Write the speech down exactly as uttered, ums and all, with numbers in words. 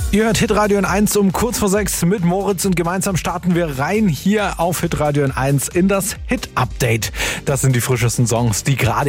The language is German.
Ihr hört Hitradio N eins um kurz vor sechs mit Moritz und gemeinsam starten wir rein hier auf Hitradio N eins in das Hit-Update. Das sind die frischesten Songs, die gerade